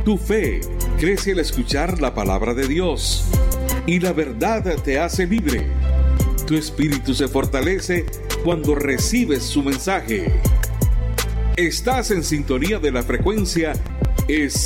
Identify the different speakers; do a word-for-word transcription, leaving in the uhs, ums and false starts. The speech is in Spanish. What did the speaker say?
Speaker 1: Tu fe crece al escuchar la palabra de Dios y la verdad te hace libre. Tu espíritu se fortalece cuando recibes su mensaje. Estás en sintonía de la frecuencia Es